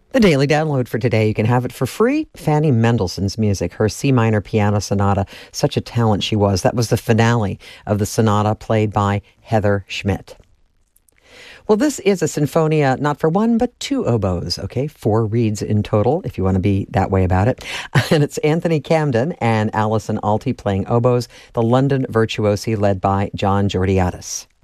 The daily download for today, you can have it for free. Fanny Mendelssohn's music, her C minor piano sonata, such a talent she was. That was the finale of the sonata played by Heather Schmidt. Well, this is a sinfonia, not for one, but two oboes, okay? 4 reeds in total, if you want to be that way about it. And it's Anthony Camden and Alison Alty playing oboes, the London Virtuosi led by John Georgiadis.